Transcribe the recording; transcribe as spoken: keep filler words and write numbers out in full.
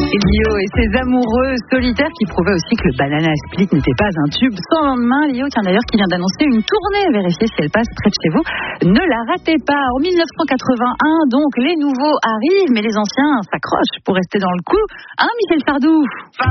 Lio et ses amoureux solitaires qui prouvaient aussi que le Banana Split n'était pas un tube sans lendemain. Lio, tiens d'ailleurs, qui vient d'annoncer une tournée. Vérifiez si elle passe près de chez vous. Ne la ratez pas. En dix-neuf cent quatre-vingt-un, donc, les nouveaux arrivent, mais les anciens s'accrochent pour rester dans le coup. Hein, Michel Sardou?